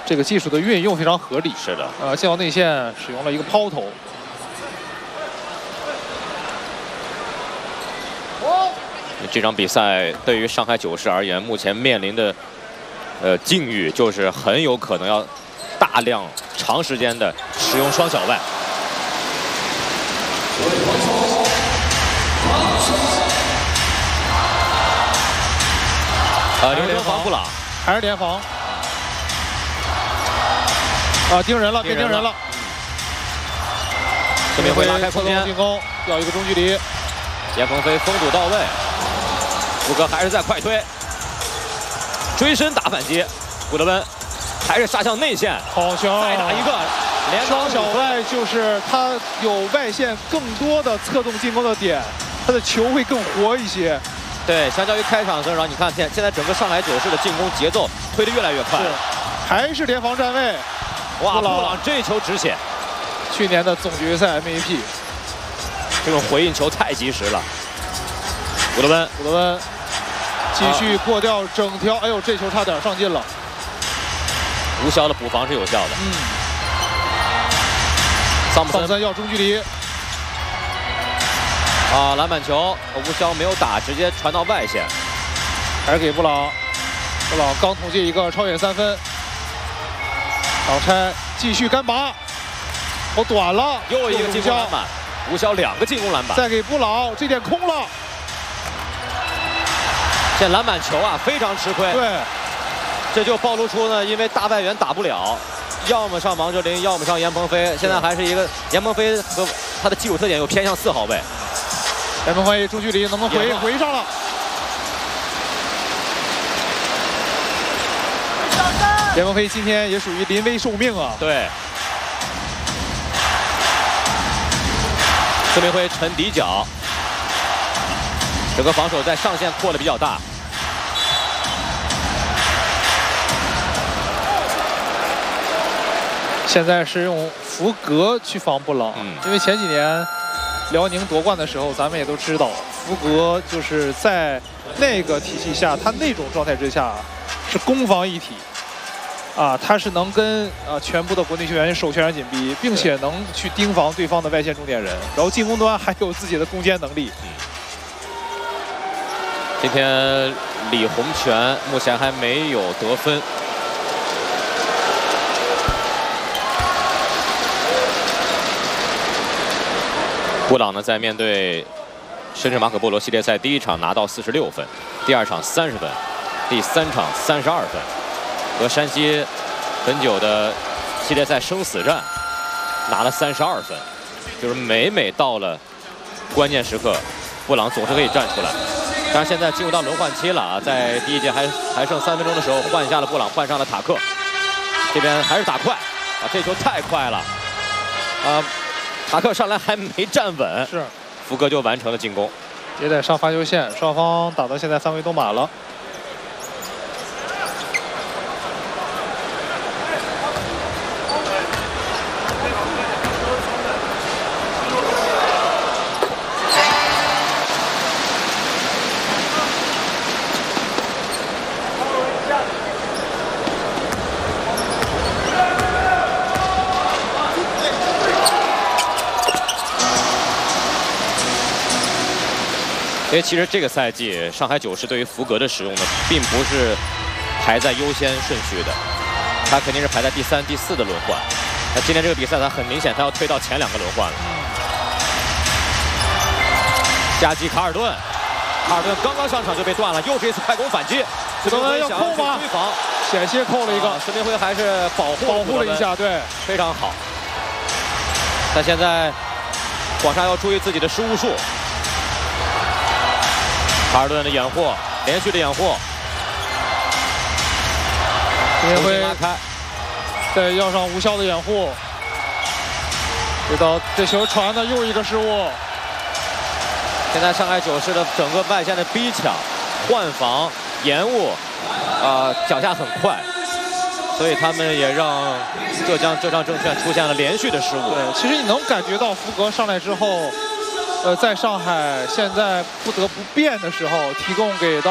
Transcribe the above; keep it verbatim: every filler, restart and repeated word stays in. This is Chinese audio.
这个技术的运用非常合理。 是的， 呃，进到内线使用了一个抛投。 这场比赛对于上海九世而言，目前面临的呃境遇就是很有可能要大量长时间的使用双小外。呃，留联防布朗， 还是联防。啊，盯人了，别盯人了。 孙铭徽拉开空间进攻，要一个中距离。 严鹏飞封堵到位。 福哥还是在快推，追身打反击，古德温还是杀向内线， 好球！ 再打一个，连双小外就是他有外线更多的策动进攻的点，他的球会更活一些。 对，相较于开场的时候，你看现现在整个上海九世的进攻节奏推得越来越快， 还是联防站位。 哇，布朗这球止血， 去年的总决赛 M V P， 这种回应球太及时了。古德温， 古德温。 继续过掉整条，哎呦，这球差点上进了。 吴骁的补防是有效的。 嗯。 桑普森， 桑普森要中距离。 啊，篮板球，吴骁没有打，直接传到外线， 还是给布朗。布朗刚统计一个超远三分。挡拆，继续干拔。我短了， 又一个进攻篮板。吴骁两个进攻篮板。 再给布朗，这点空了。 这篮板球啊，非常吃亏。 对， 这就暴露出呢，因为大外援打不了，要么上王哲林，要么上严鹏飞。现在还是一个严鹏飞和他的基础特点又偏向四号位。 严鹏飞中距离能不能回？回上了。严鹏飞今天也属于临危受命啊。 对。孙铭徽沉底角。 整个防守在上线扩的比较大， 现在是用福格去防布朗，嗯、因为前几年辽宁夺冠的时候，咱们也都知道，福格就是在那个体系下，他那种状态之下是攻防一体，啊，他是能跟啊全部的国内球员手全然紧逼，并且能去盯防对方的外线重点人，然后进攻端还有自己的攻坚能力。嗯今天李洪权目前还没有得分。布朗呢，在面对深圳马可波罗系列赛第一场拿到四十六分，第二场三十分，第三场三十二分，和山西很久的系列赛生死战拿了三十二分，就是每每到了关键时刻，布朗总是可以站出来。 当然，现在进入到轮换期了啊，在第一节还还剩三分钟的时候，换下了布朗，换上了塔克。这边还是打快啊，这球太快了啊！塔克上来还没站稳， 是福哥就完成了进攻。 也得上罚球线，双方打到现在三围都满了。 因为其实这个赛季上海九世对于福格的使用呢，并不是排在优先顺序的，他肯定是排在第三、第四的轮换。那今天这个比赛，他很明显他要推到前两个轮换了。夹击卡尔顿，卡尔顿刚刚上场就被断了，又是一次快攻反击。 孙铭徽要扣吗？ 追防， 险些扣了一个。 啊、孙铭徽还是保护保护了一下，对， 非常好。但现在广厦要注意自己的失误数。 卡尔顿的掩护，连续的掩护， 孙铭徽拉开， 再要上吴骁的掩护，这道这球传的又一个失误。 现在上海九世的整个外线的逼抢、换防、延误，啊、呃，脚下很快，所以他们也让浙江浙江证券出现了连续的失误。 对，其实你能感觉到福格上来之后。呃，在上海现在不得不变的时候，提供给到。